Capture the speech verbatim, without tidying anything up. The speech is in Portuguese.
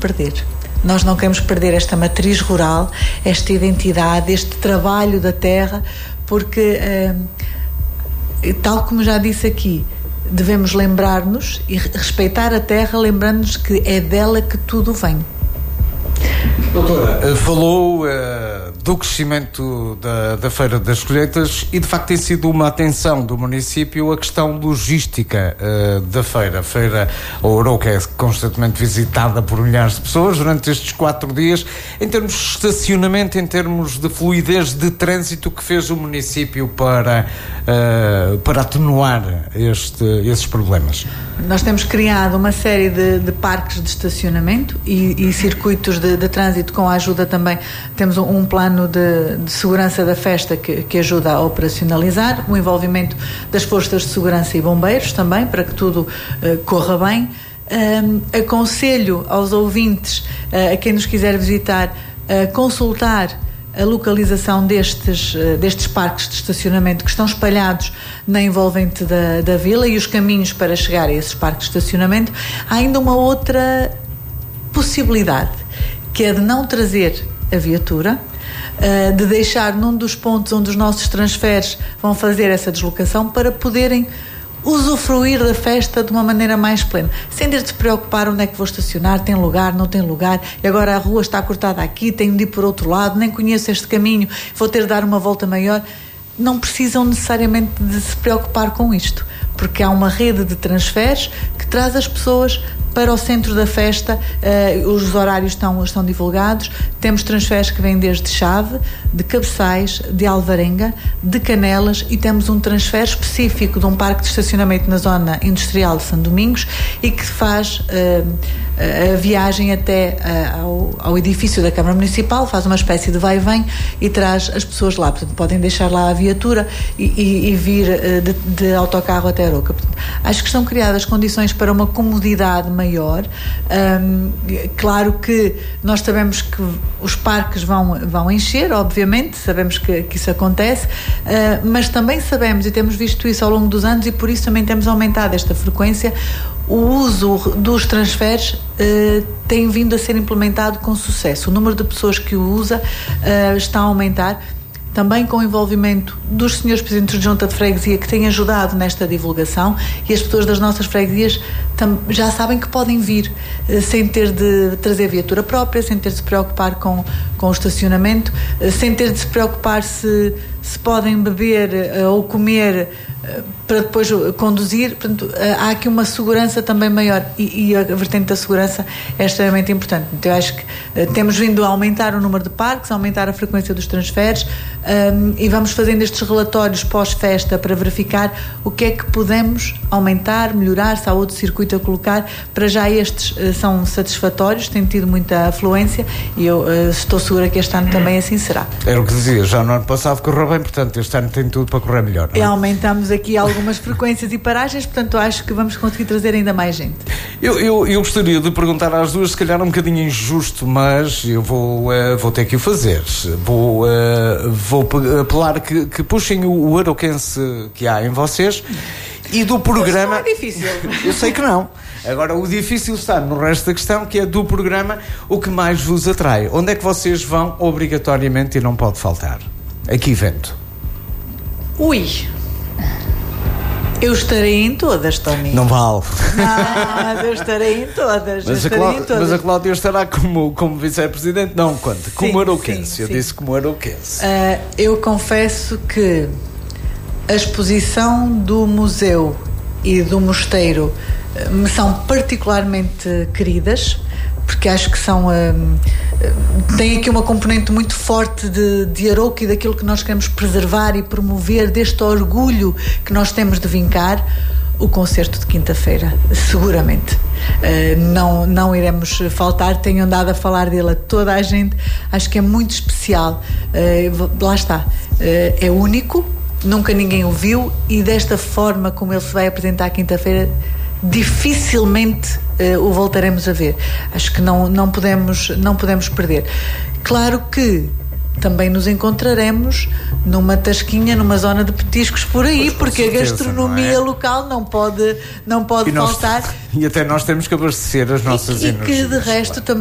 perder. Nós não queremos perder esta matriz rural, esta identidade, este trabalho da terra, porque, uh, tal como já disse aqui, devemos lembrar-nos e respeitar a terra, lembrando-nos que é dela que tudo vem. Doutora, falou uh, do crescimento da, da Feira das Colheitas e de facto tem sido uma atenção do município a questão logística uh, da feira. A Feira Ouroca é constantemente visitada por milhares de pessoas durante estes quatro dias. Em termos de estacionamento, em termos de fluidez de trânsito, que fez o município para, uh, para atenuar este, esses problemas? Nós temos criado uma série de, de parques de estacionamento e, e circuitos de, de trânsito com a ajuda também. Temos um, um plano de, de segurança da festa que, que ajuda a operacionalizar, o envolvimento das forças de segurança e bombeiros também, para que tudo uh, corra bem. Um, aconselho aos ouvintes, uh, a quem nos quiser visitar, a uh, consultar a localização destes, destes parques de estacionamento que estão espalhados na envolvente da, da vila e os caminhos para chegar a esses parques de estacionamento. Há ainda uma outra possibilidade, que é de não trazer a viatura, de deixar num dos pontos onde os nossos transferes vão fazer essa deslocação para poderem usufruir da festa de uma maneira mais plena, sem ter de se preocupar onde é que vou estacionar, tem lugar, não tem lugar, e agora a rua está cortada aqui, tenho de ir por outro lado, nem conheço este caminho, vou ter de dar uma volta maior. Não precisam necessariamente de se preocupar com isto, porque há uma rede de transferes que traz as pessoas para o centro da festa. Uh, os horários estão, estão divulgados. Temos transferes que vêm desde Chave, de Cabeçais, de Alvarenga, de Canelas, e temos um transfer específico de um parque de estacionamento na zona industrial de São Domingos e que faz uh, a viagem até uh, ao, ao edifício da Câmara Municipal, faz uma espécie de vai e vem e traz as pessoas lá. Portanto, podem deixar lá a viatura e, e, e vir uh, de, de autocarro até Aroca. Portanto, acho que estão criadas condições para uma comodidade maior. Um, claro que nós sabemos que os parques vão, vão encher, obviamente, sabemos que, que isso acontece, uh, mas também sabemos, e temos visto isso ao longo dos anos, e por isso também temos aumentado esta frequência. O uso dos transferes uh, tem vindo a ser implementado com sucesso. O número de pessoas que o usa uh, está a aumentar, também com o envolvimento dos senhores presidentes de junta de freguesia, que têm ajudado nesta divulgação, e as pessoas das nossas freguesias tam, já sabem que podem vir eh, sem ter de trazer viatura própria, sem ter de se preocupar com, com o estacionamento, eh, sem ter de se preocupar se, se podem beber eh, ou comer eh, para depois conduzir. Portanto, eh, há aqui uma segurança também maior, e, e a vertente da segurança é extremamente importante. Então, eu acho que eh, temos vindo a aumentar o número de parques, a aumentar a frequência dos transferes, Um, e vamos fazendo estes relatórios pós-festa para verificar o que é que podemos aumentar, melhorar, se há outro circuito a colocar. Para já estes uh, são satisfatórios, têm tido muita afluência, e eu uh, estou segura que este ano também assim será. Era o que dizia, já no ano passado correu bem, portanto este ano tem tudo para correr melhor, não é? E aumentamos aqui algumas frequências e paragens, portanto acho que vamos conseguir trazer ainda mais gente. Eu, eu, eu gostaria de perguntar às duas, se calhar um bocadinho injusto, mas eu vou, uh, vou ter que o fazer. Vou, uh, vou apelar que, que puxem o, o aroquense que há em vocês e do programa. Isso não é difícil. Eu sei que não. Agora, o difícil está no resto da questão, que é do programa, o que mais vos atrai. Onde é que vocês vão obrigatoriamente e não pode faltar? A que evento? Ui! Eu estarei em todas, Tony. Não vale. Não, mas eu estarei em todas. Mas, a, Clá... em todas. Mas a Cláudia estará como, como vice-presidente? Não, conta. Como aroquense. Eu sim. disse como aroquense. Uh, eu confesso que a exposição do museu e do mosteiro uh, me são particularmente queridas, porque acho que são uh, tem aqui uma componente muito forte de, de Aroca e daquilo que nós queremos preservar e promover, deste orgulho que nós temos de vincar. O concerto de quinta-feira, seguramente uh, não, não iremos faltar. Tenho andado a falar dele a toda a gente, acho que é muito especial. Uh, lá está, uh, é único, nunca ninguém o viu, e desta forma como ele se vai apresentar quinta-feira, dificilmente uh, o voltaremos a ver. Acho que não, não, podemos, não podemos perder. Claro que também nos encontraremos numa tasquinha, numa zona de petiscos por aí, pois, porque certeza, a gastronomia não é? local não pode, não pode e nós, faltar. E até nós temos que abastecer as nossas energias. E que de resto também